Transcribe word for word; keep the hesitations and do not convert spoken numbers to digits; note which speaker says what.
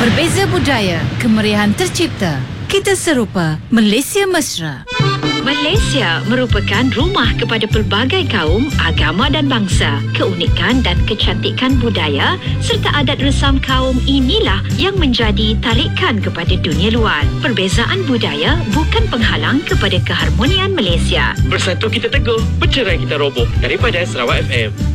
Speaker 1: Berbeza budaya, kemeriahan tercipta. Kita serupa, Malaysia Mesra.
Speaker 2: Malaysia merupakan rumah kepada pelbagai kaum, agama dan bangsa. Keunikan dan kecantikan budaya serta adat resam kaum inilah yang menjadi tarikan kepada dunia luar. Perbezaan budaya bukan penghalang kepada keharmonian Malaysia.
Speaker 3: Bersatu kita teguh, bercerai kita roboh. Daripada Sarawak F M.